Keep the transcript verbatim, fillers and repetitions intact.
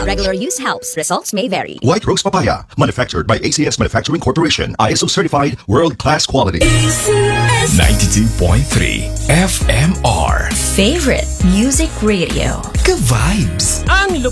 regular use helps. Results may vary. White Rose Papaya, manufactured by A C S Manufacturing Corporation. I S O certified, world-class quality. ninety-two point three F M R. Favorite Music Radio. Ka-vibes. Ang